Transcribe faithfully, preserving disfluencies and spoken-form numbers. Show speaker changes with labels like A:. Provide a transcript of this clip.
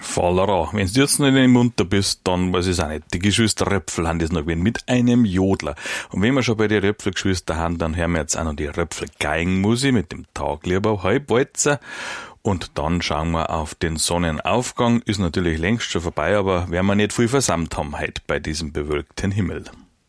A: Fallera, wenn du jetzt noch in den Munter bist, dann weiß ich auch nicht. Die Geschwister Röpfel haben das noch gewinnt mit einem Jodler. Und wenn wir schon bei den Röpfelgeschwister haben, dann hören wir jetzt auch noch die Röpfel-Geigenmusik mit dem Taglieber Halbwalzer. Und dann schauen wir auf den Sonnenaufgang. Ist natürlich längst schon vorbei, aber werden wir nicht viel versammelt haben heute bei diesem bewölkten Himmel.